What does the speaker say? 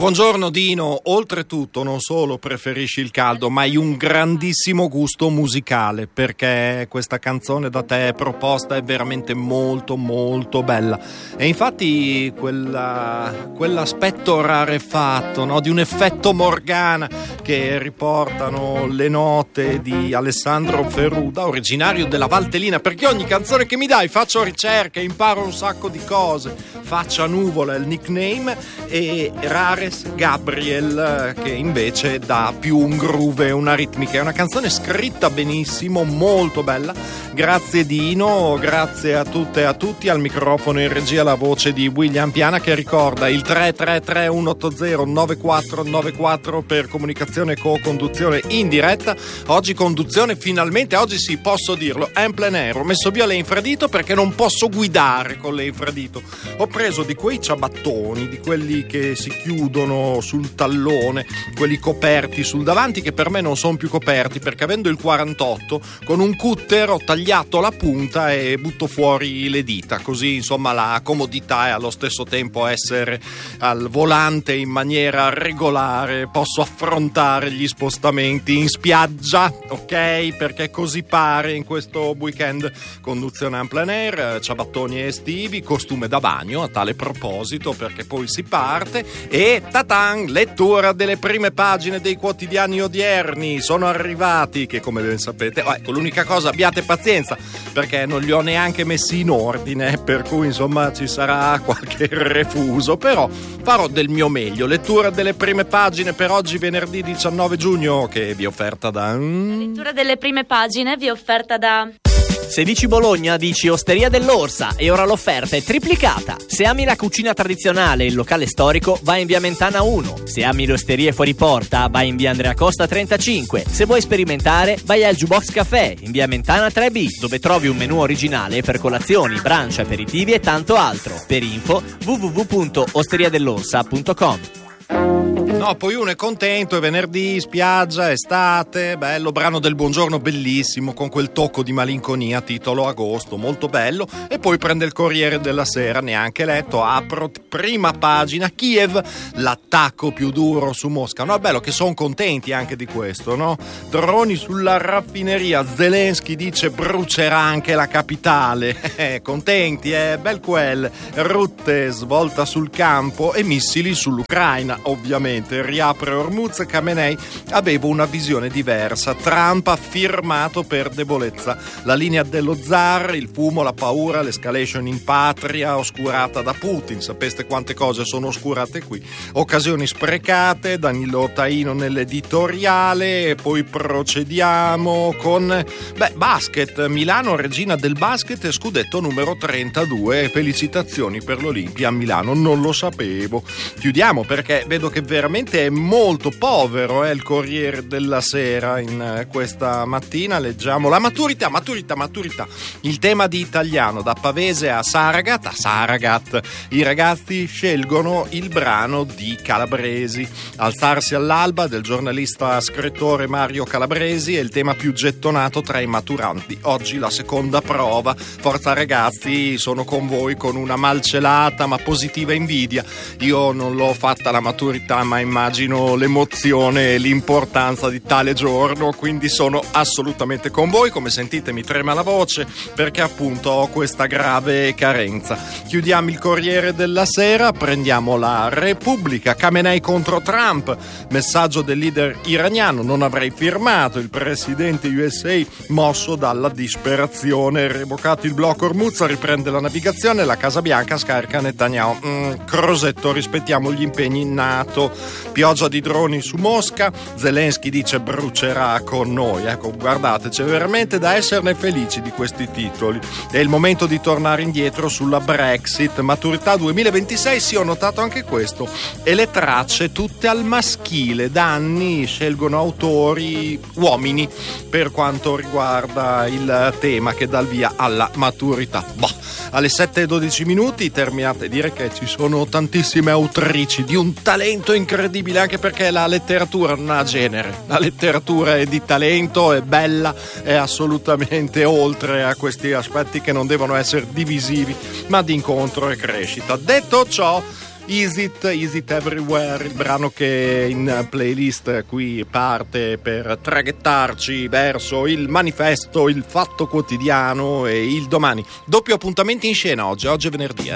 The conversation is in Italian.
Buongiorno Dino, oltretutto non solo preferisci il caldo, ma hai un grandissimo gusto musicale, perché questa canzone da te proposta è veramente molto molto bella. E infatti quell'aspetto rarefatto, no? Di un effetto Morgana che riportano le note di Alessandro Feruda, originario della Valtellina, perché ogni canzone che mi dai faccio ricerche, imparo un sacco di cose. Faccia Nuvola è il nickname e Rares Gabriel che invece dà più un groove e una ritmica. È una canzone scritta benissimo, molto bella. Grazie Dino, grazie a tutte e a tutti. Al microfono in regia la voce di William Piana, che ricorda il 333 180 9494 per comunicazione e co-conduzione in diretta. Oggi conduzione finalmente, oggi sì, posso dirlo, en plein air. Ho messo via l'infradito perché non posso guidare con l'infradito. Ho preso di quei ciabattoni, di quelli che si chiudono sul tallone, quelli coperti sul davanti, che per me non sono più coperti, perché avendo il 48 con un cutter ho tagliato la punta e butto fuori le dita, così insomma la comodità e allo stesso tempo essere al volante in maniera regolare, posso affrontare gli spostamenti in spiaggia, ok? Perché così pare in questo weekend. Conduzione en plein air, ciabattoni estivi, costume da bagno a tale proposito, perché poi si parte. E tatan, lettura delle prime pagine dei quotidiani odierni sono arrivati, che come ben sapete, ecco, l'unica cosa, abbiate pazienza perché non li ho neanche messi in ordine, per cui insomma ci sarà qualche refuso, però farò del mio meglio. Lettura delle prime pagine per oggi venerdì 19 giugno che vi è offerta da... Lettura delle prime pagine vi è offerta da... Se dici Bologna, dici Osteria dell'Orsa, e ora l'offerta è triplicata. Se ami la cucina tradizionale e il locale storico, vai in via Mentana 1. Se ami le osterie fuori porta, vai in via Andrea Costa 35. Se vuoi sperimentare, vai al Jukebox Café in via Mentana 3B, dove trovi un menù originale per colazioni, brunch, aperitivi e tanto altro. Per info www.osteriadell'orsa.com. No, poi uno è contento, è venerdì, spiaggia, estate, bello, brano del Buongiorno bellissimo, con quel tocco di malinconia, titolo Agosto, molto bello, e poi prende il Corriere della Sera, neanche letto, apro, prima pagina, Kiev, l'attacco più duro su Mosca. No, è bello che sono contenti anche di questo, no? Droni sulla raffineria, Zelensky dice brucerà anche la capitale, contenti, bel quel, Rutte svolta sul campo e missili sull'Ucraina, ovviamente. Riapre Hormuz, Khamenei avevo una visione diversa. Trump ha firmato per debolezza. La linea dello zar, il fumo, la paura, l'escalation in patria oscurata da Putin. Sapeste quante cose sono oscurate qui. Occasioni sprecate, Danilo Taino nell'editoriale. E poi procediamo con basket. Milano, regina del basket e scudetto numero 32. Felicitazioni per l'Olimpia a Milano, non lo sapevo. Chiudiamo perché vedo che veramente è molto povero il Corriere della Sera in questa mattina. Leggiamo la maturità, il tema di italiano da Pavese a Saragat, i ragazzi scelgono il brano di Calabresi. Alzarsi all'alba del giornalista scrittore Mario Calabresi è il tema più gettonato tra i maturanti. Oggi la seconda prova. Forza ragazzi, sono con voi con una malcelata ma positiva invidia. Io non l'ho fatta la maturità, ma immagino l'emozione e l'importanza di tale giorno, quindi sono assolutamente con voi. Come sentite mi trema la voce perché appunto ho questa grave carenza. Chiudiamo il Corriere della Sera, prendiamo la Repubblica. Khamenei contro Trump, messaggio del leader iraniano: non avrei firmato. Il presidente USA mosso dalla disperazione, revocato il blocco Hormuz, riprende la navigazione, la Casa Bianca scarica Netanyahu. Crosetto, rispettiamo gli impegni in NATO. Pioggia di droni su Mosca, Zelensky dice brucerà con noi. Ecco, guardate, c'è veramente da esserne felici di questi titoli. È il momento di tornare indietro sulla Brexit. Maturità 2026, sì, ho notato anche questo. E le tracce tutte al maschile. Da anni scelgono autori uomini per quanto riguarda il tema che dà il via alla maturità. Alle 7:12 terminate di dire che ci sono tantissime autrici di un talento incredibile, anche perché la letteratura non ha genere, la letteratura è di talento, è bella, è assolutamente oltre a questi aspetti che non devono essere divisivi ma di incontro e crescita. Detto ciò, Easy It Everywhere, il brano che in playlist qui parte per traghettarci verso il manifesto, il fatto quotidiano e il domani. Doppio appuntamento in scena oggi è venerdì,